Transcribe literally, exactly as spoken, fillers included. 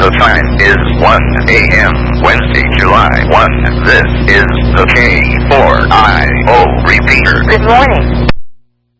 The time is one a m Wednesday, July first. This is the K four I O repeater. Good morning.